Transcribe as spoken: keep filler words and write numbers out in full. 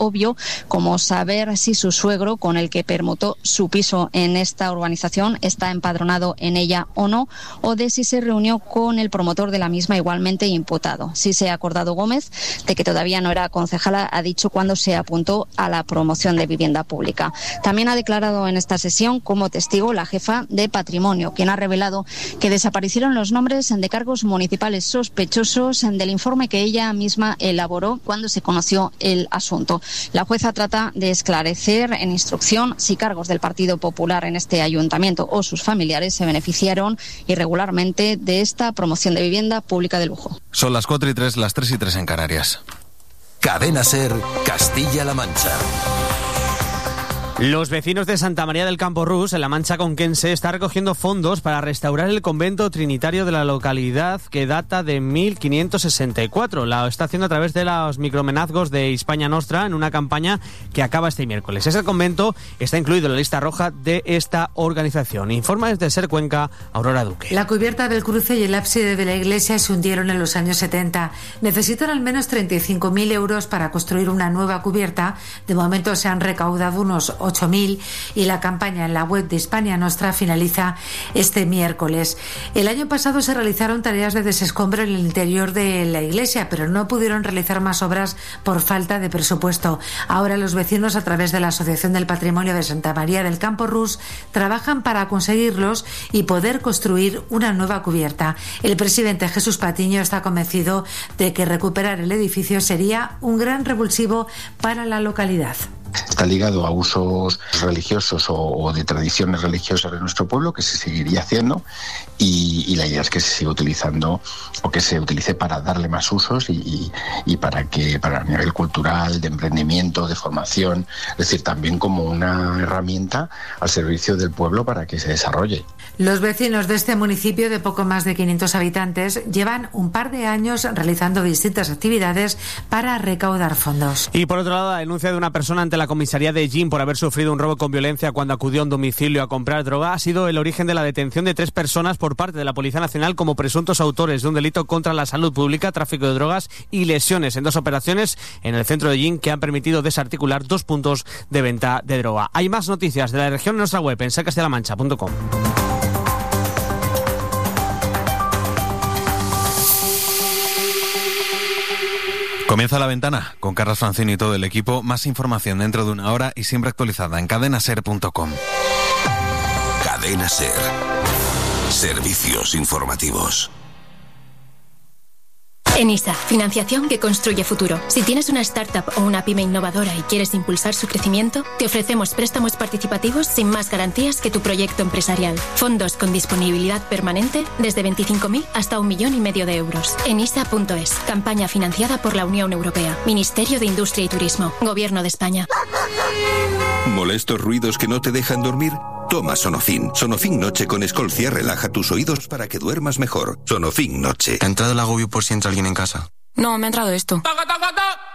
obvio como saber si su suegro, con el que permutó su piso en esta urbanización, está empadronado en ella o no, o de si se reunió con el promotor de la misma, igualmente imputado. Sí se ha acordado Gómez de que todavía no era concejala, ha dicho cuando se apuntó a la promoción de vivienda pública. También ha declarado en esta sesión como testigo la jefa de Patrimonio, quien ha revelado que desaparecieron los nombres de cargos municipales sospechosos del informe que ella misma elaboró cuando se conoció el asunto. La jueza trata de esclarecer en instrucción si cargos del Partido Popular en este ayuntamiento o sus familiares se beneficiaron irregularmente de esta promoción de vivienda pública de lujo. Son las cuatro y tres, las tres y tres en Canarias. Cadena SER, Castilla-La Mancha. Los vecinos de Santa María del Campo Rus, en la Mancha Conquense, están recogiendo fondos para restaurar el convento trinitario de la localidad, que data de mil quinientos sesenta y cuatro. La está haciendo a través de los micromenazgos de Hispania Nostra en una campaña que acaba este miércoles. Ese convento está incluido en la lista roja de esta organización. Informa desde SER Cuenca, Aurora Duque. La cubierta del cruce y el ábside de la iglesia se hundieron en los años setenta. Necesitan al menos treinta y cinco mil euros para construir una nueva cubierta. De momento se han recaudado unos ocho mil y la campaña en la web de Hispania Nostra finaliza este miércoles. El año pasado se realizaron tareas de desescombro en el interior de la iglesia, pero no pudieron realizar más obras por falta de presupuesto. Ahora los vecinos, a través de la Asociación del Patrimonio de Santa María del Campo Rus, trabajan para conseguirlos y poder construir una nueva cubierta. El presidente Jesús Patiño está convencido de que recuperar el edificio sería un gran revulsivo para la localidad. Está ligado a usos religiosos o, o de tradiciones religiosas de nuestro pueblo, que se seguiría haciendo, y, y la idea es que se siga utilizando o que se utilice para darle más usos y, y, y para que para a nivel cultural, de emprendimiento, de formación, es decir, también como una herramienta al servicio del pueblo para que se desarrolle. Los vecinos de este municipio de poco más de quinientos habitantes llevan un par de años realizando distintas actividades para recaudar fondos. Y por otro lado, la denuncia de una persona ante la comisaría de Ellín por haber sufrido un robo con violencia cuando acudió a un domicilio a comprar droga ha sido el origen de la detención de tres personas por parte de la Policía Nacional como presuntos autores de un delito contra la salud pública, tráfico de drogas y lesiones en dos operaciones en el centro de Ellín que han permitido desarticular dos puntos de venta de droga. Hay más noticias de la región en nuestra web en ser castilla la mancha punto com. Comienza La Ventana con Carlos Francini y todo el equipo. Más información dentro de una hora y siempre actualizada en cadena ser punto com. Cadena SER. Servicios informativos. ENISA, financiación que construye futuro. Si tienes una startup o una pyme innovadora y quieres impulsar su crecimiento, te ofrecemos préstamos participativos sin más garantías que tu proyecto empresarial. Fondos con disponibilidad permanente desde veinticinco mil hasta un millón y medio de euros. enisa punto es. Campaña financiada por la Unión Europea. Ministerio de Industria y Turismo. Gobierno de España. ¿Molestos ruidos que no te dejan dormir? Toma Sonofin. Sonofin Noche con Escolcia relaja tus oídos para que duermas mejor. Sonofin Noche. ¿Te ha entrado el agobio por si entra alguien en casa? No, me ha entrado esto.